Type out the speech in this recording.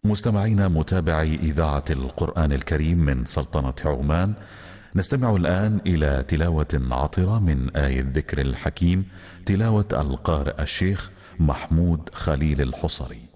مستمعينا متابعي إذاعة القرآن الكريم من سلطنة عمان، نستمع الآن إلى تلاوة عطرة من آية الذكر الحكيم، تلاوة القارئ الشيخ محمود خليل الحصري.